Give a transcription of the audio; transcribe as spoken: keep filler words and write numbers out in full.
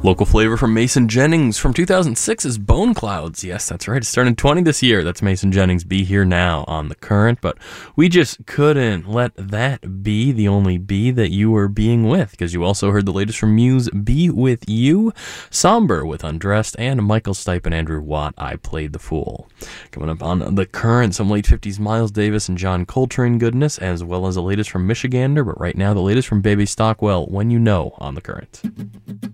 Local flavor from Mason Jennings from two thousand six is Bone Clouds. Yes, that's right. It's turning twenty this year. That's Mason Jennings. Be Here Now on The Current. But we just couldn't let that be the only be that you were being with, because you also heard the latest from Muse, Be With You, Somber with Undressed, and Michael Stipe and Andrew Watt, I Played the Fool. Coming up on The Current, some late fifties Miles Davis and John Coltrane goodness, as well as the latest from Michigander. But right now, the latest from Baby Stockwell, When You Know on The Current.